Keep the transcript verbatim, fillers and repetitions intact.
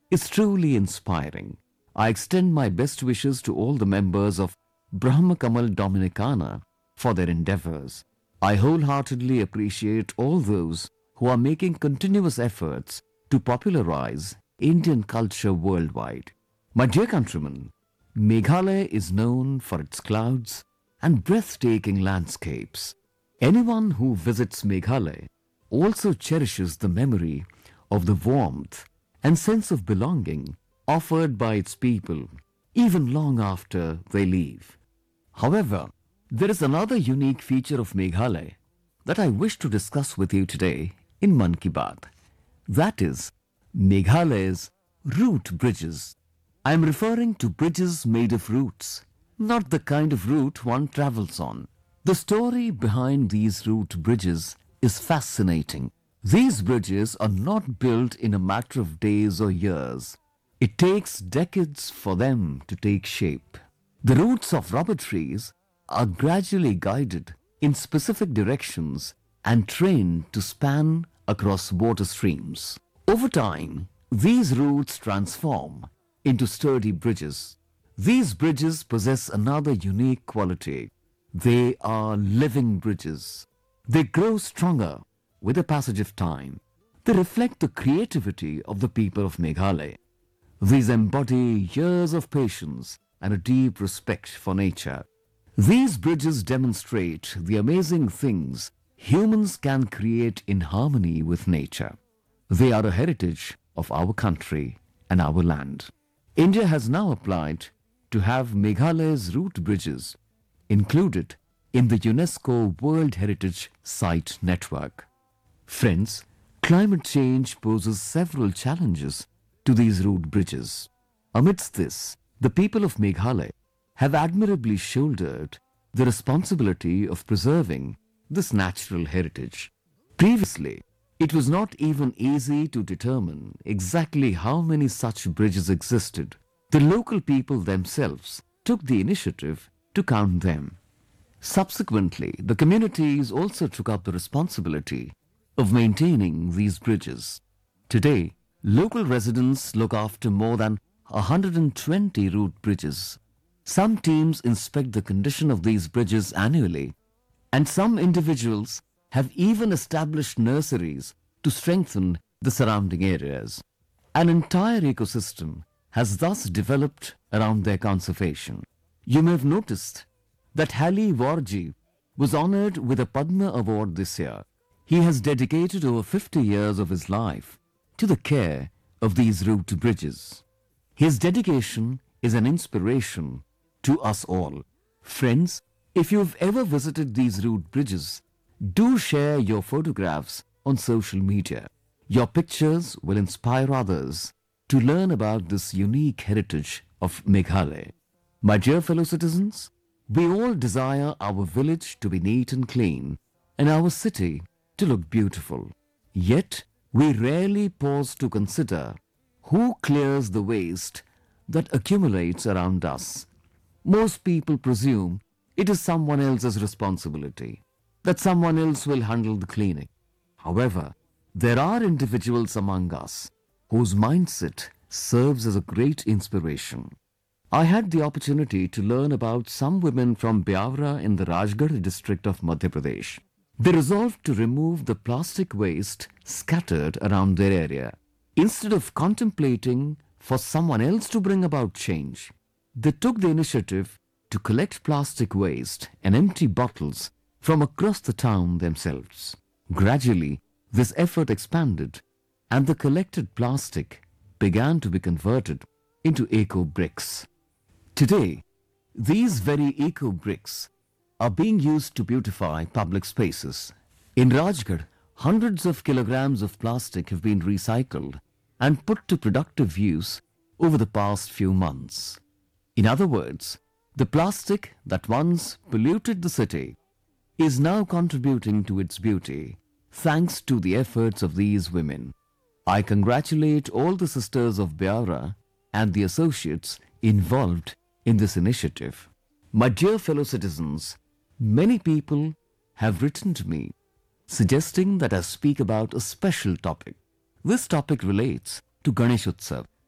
is truly inspiring. I extend my best wishes to all the members of Brahma Kamal Dominicana for their endeavors. I wholeheartedly appreciate all those who are making continuous efforts to popularize Indian culture worldwide. My dear countrymen, Meghalaya is known for its clouds and breathtaking landscapes. Anyone who visits Meghalaya also cherishes the memory of the warmth and sense of belonging offered by its people even long after they leave. However, there is another unique feature of Meghalaya that I wish to discuss with you today in Mann Ki Baat. That is Meghalaya's root bridges. I am referring to bridges made of roots, not the kind of route one travels on. The story behind these root bridges is fascinating. These bridges are not built in a matter of days or years. It takes decades for them to take shape. The roots of rubber trees are gradually guided in specific directions and trained to span across water streams. Over time, these roots transform into sturdy bridges. These bridges possess another unique quality. They are living bridges. They grow stronger with the passage of time. They reflect the creativity of the people of Meghalaya. These embody years of patience and a deep respect for nature. These bridges demonstrate the amazing things humans can create in harmony with nature. They are a heritage of our country and our land. India has now applied to have Meghalaya's root bridges included in the UNESCO World Heritage Site Network. Friends, climate change poses several challenges to these root bridges. Amidst this, the people of Meghalaya have admirably shouldered the responsibility of preserving this natural heritage. Previously, it was not even easy to determine exactly how many such bridges existed. The local people themselves took the initiative to count them. Subsequently, the communities also took up the responsibility of maintaining these bridges. Today, local residents look after more than one hundred twenty root bridges. Some teams inspect the condition of these bridges annually, and some individuals have even established nurseries to strengthen the surrounding areas. An entire ecosystem has thus developed around their conservation. You may have noticed that Hali Warji was honored with a Padma Award this year. He has dedicated over fifty years of his life to the care of these root bridges. His dedication is an inspiration to us all. Friends, if you have ever visited these root bridges, do share your photographs on social media. Your pictures will inspire others to learn about this unique heritage of Meghalaya. My dear fellow citizens, we all desire our village to be neat and clean and our city to look beautiful. Yet, we rarely pause to consider who clears the waste that accumulates around us. Most people presume it is someone else's responsibility, that someone else will handle the cleaning. However, there are individuals among us whose mindset serves as a great inspiration. I had the opportunity to learn about some women from Byawra in the Rajgarh district of Madhya Pradesh. They resolved to remove the plastic waste scattered around their area. Instead of contemplating for someone else to bring about change, they took the initiative to collect plastic waste and empty bottles from across the town themselves. Gradually, this effort expanded and the collected plastic began to be converted into eco bricks. Today, these very eco bricks are being used to beautify public spaces. In Rajgarh, hundreds of kilograms of plastic have been recycled and put to productive use over the past few months. In other words, the plastic that once polluted the city is now contributing to its beauty thanks to the efforts of these women. I congratulate all the sisters of Byawra and the associates involved in this initiative. My dear fellow citizens, many people have written to me suggesting that I speak about a special topic. This topic relates to Ganesh Utsav.